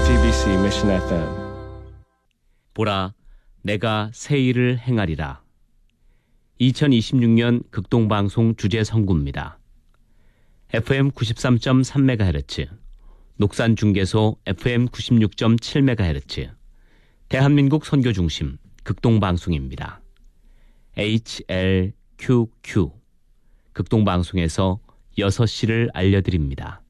JTBC Mission FM. 보라, 내가 새 일을 행하리라. 2026년 극동방송 주제 선구입니다. FM 93.3MHz, 녹산중계소 FM 96.7MHz, 대한민국 선교중심 극동방송입니다. HLQQ, 극동방송에서 6시를 알려드립니다.